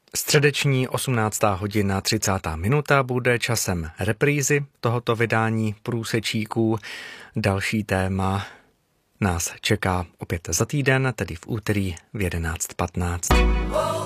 Středeční 18. hodina 30. minuta bude časem reprízy tohoto vydání Průsečíků. Další téma nás čeká opět za týden, tedy v úterý v 11:15.